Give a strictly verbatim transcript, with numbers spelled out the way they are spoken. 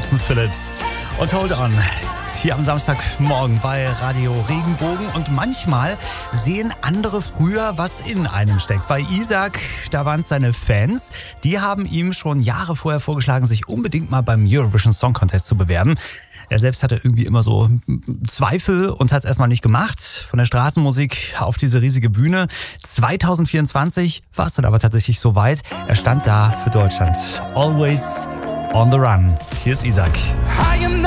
Dawson Phillips und Hold On. Hier am Samstagmorgen bei Radio Regenbogen. Und manchmal sehen andere früher, was in einem steckt. Bei Isaac, da waren es seine Fans. Die haben ihm schon Jahre vorher vorgeschlagen, sich unbedingt mal beim Eurovision Song Contest zu bewerben. Er selbst hatte irgendwie immer so Zweifel und hat es erstmal nicht gemacht. Von der Straßenmusik auf diese riesige Bühne. zwanzig vierundzwanzig war es dann aber tatsächlich soweit. Er stand da für Deutschland. Always on the run. Hier ist Isaac. I am